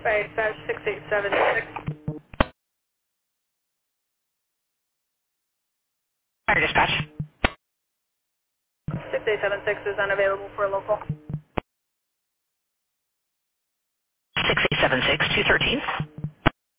5-6876. Fire dispatch. 6876 is unavailable for local. 6876, 213.